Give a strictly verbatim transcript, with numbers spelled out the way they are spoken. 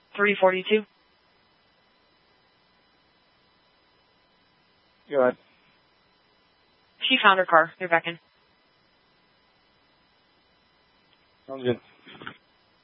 three forty-two. Go ahead. She found her car. They're back in. Sounds good.